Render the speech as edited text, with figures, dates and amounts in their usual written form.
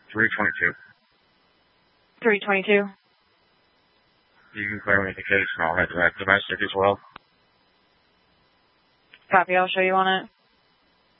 322. 322. You can clear me the case and I'll head to that domestic as well. Copy, I'll show you on it.